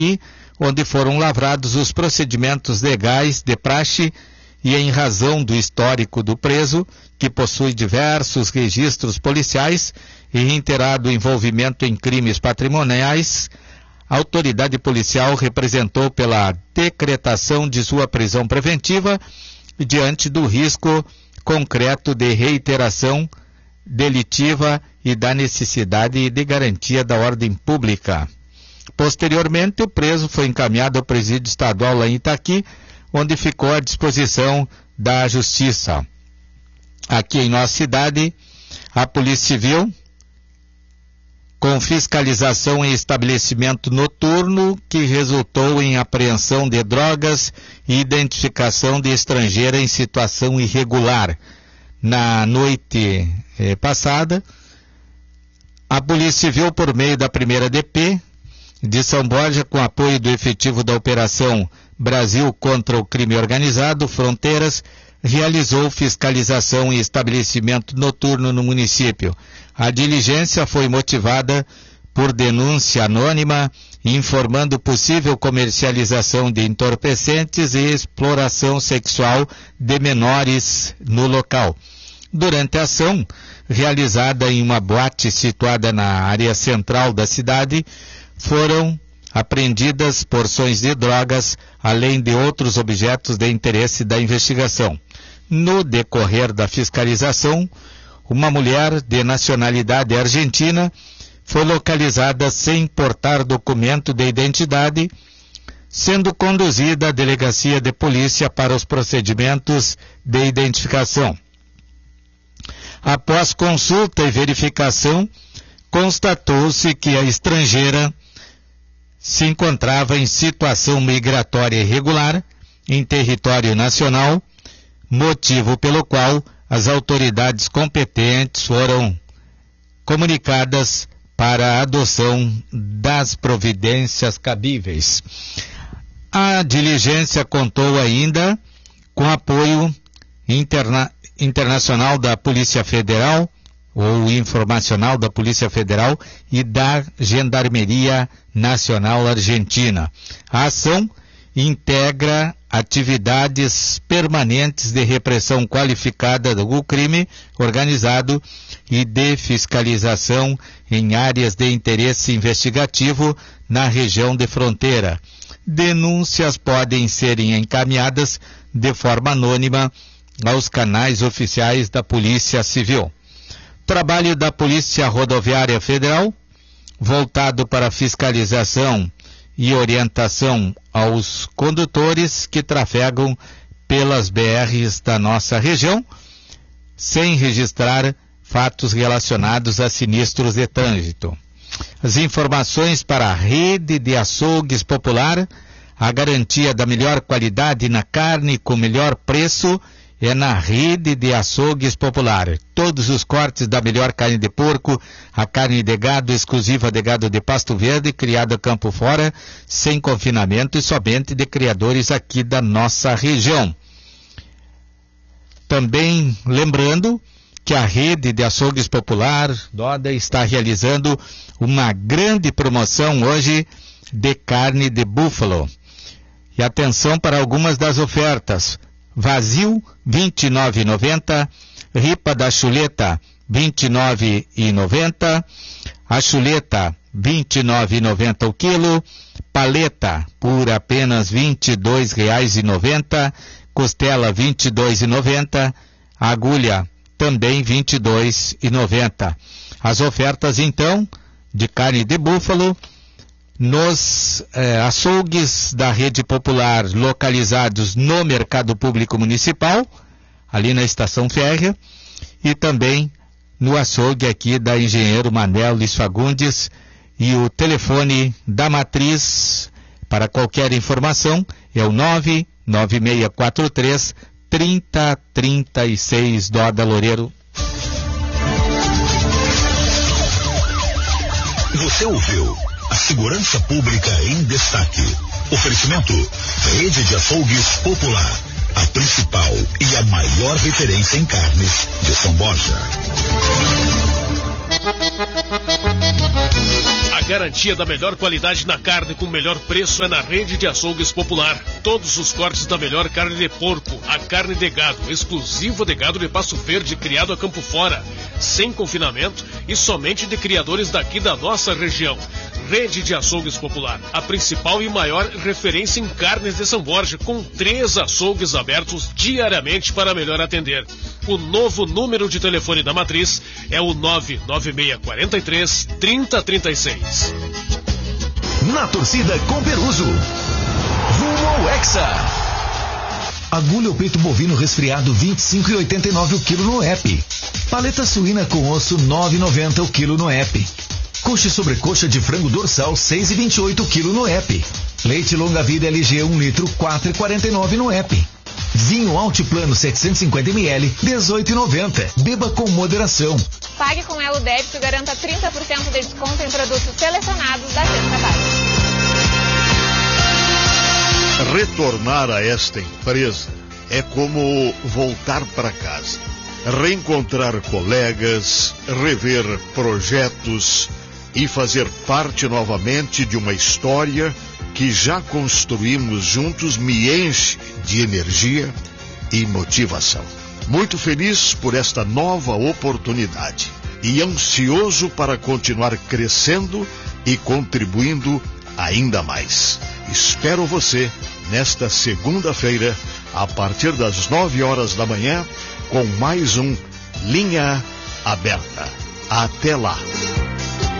onde foram lavrados os procedimentos legais de praxe e em razão do histórico do preso, que possui diversos registros policiais e reiterado envolvimento em crimes patrimoniais, a autoridade policial representou pela decretação de sua prisão preventiva diante do risco concreto de reiteração delitiva e da necessidade de garantia da ordem pública. Posteriormente, o preso foi encaminhado ao presídio estadual lá em Itaqui, onde ficou à disposição da Justiça. Aqui em nossa cidade, a Polícia Civil, com fiscalização em estabelecimento noturno, que resultou em apreensão de drogas e identificação de estrangeira em situação irregular. Na noite passada, a Polícia Civil, por meio da 1ª DP de São Borja, com apoio do efetivo da Operação Brasil contra o Crime Organizado, Fronteiras, realizou fiscalização em estabelecimento noturno no município. A diligência foi motivada por denúncia anônima informando possível comercialização de entorpecentes e exploração sexual de menores no local. Durante a ação, realizada em uma boate situada na área central da cidade, foram apreendidas porções de drogas, além de outros objetos de interesse da investigação. No decorrer da fiscalização, uma mulher de nacionalidade argentina foi localizada sem portar documento de identidade, sendo conduzida à delegacia de polícia para os procedimentos de identificação. Após consulta e verificação, constatou-se que a estrangeira se encontrava em situação migratória irregular em território nacional, motivo pelo qual as autoridades competentes foram comunicadas para a adoção das providências cabíveis. A diligência contou ainda com apoio internacional da Polícia Federal, ou informacional da Polícia Federal e da Gendarmeria Nacional Argentina. A ação integra atividades permanentes de repressão qualificada do crime organizado e de fiscalização em áreas de interesse investigativo na região de fronteira. Denúncias podem ser encaminhadas de forma anônima aos canais oficiais da Polícia Civil. Trabalho da Polícia Rodoviária Federal, voltado para a fiscalização e orientação aos condutores que trafegam pelas BRs da nossa região, sem registrar fatos relacionados a sinistros de trânsito. As informações para a rede de açougues popular, a garantia da melhor qualidade na carne com melhor preço é na rede de açougues popular. Todos os cortes da melhor carne de porco, a carne de gado exclusiva de gado de Pasto Verde, criada campo fora, sem confinamento e somente de criadores aqui da nossa região. Também lembrando que a rede de açougues popular, Doda, está realizando uma grande promoção hoje de carne de búfalo. E atenção para algumas das ofertas. Vazio, R$ 29,90, ripa da chuleta, R$ 29,90, a chuleta, R$ 29,90 o quilo, paleta, por apenas R$ 22,90, costela, R$ 22,90, agulha, também R$ 22,90. As ofertas, então, de carne de búfalo, nos açougues da rede popular localizados no Mercado Público Municipal, ali na Estação Férrea, e também no açougue aqui da Engenheiro Manel Luiz Fagundes, e o telefone da matriz para qualquer informação é o 99643 3036 Doda Loureiro. Você ouviu a segurança pública em destaque. Oferecimento: Rede de Açougues Popular, a principal e a maior referência em carnes de São Borja. A garantia da melhor qualidade na carne com o melhor preço é na Rede de Açougues Popular. Todos os cortes da melhor carne de porco, a carne de gado, exclusiva de gado de Passo Verde, criado a campo fora, sem confinamento e somente de criadores daqui da nossa região. Rede de Açougues Popular, a principal e maior referência em carnes de São Borja, com 3 açougues abertos diariamente para melhor atender. O novo número de telefone da matriz é o 99643 3036. Na torcida com Peruso. Rumo ao Hexa. Agulha ou peito bovino resfriado 25,89 o quilo no app. Paleta suína com osso 9,90 o quilo no app. Coxa e sobrecoxa de frango dorsal 6,28 o quilo no app. Leite longa vida LG 1 litro 4,49 no app. Vinho Altiplano 750ml 18,90. Beba com moderação. Pague com Elo Débito e garanta 30% de desconto em produtos selecionados da Cesta Básica. Retornar a esta empresa é como voltar para casa. Reencontrar colegas, rever projetos e fazer parte novamente de uma história que já construímos juntos me enche de energia e motivação. Muito feliz por esta nova oportunidade e ansioso para continuar crescendo e contribuindo ainda mais. Espero você nesta segunda-feira, a partir das 9 horas da manhã, com mais um Linha Aberta. Até lá!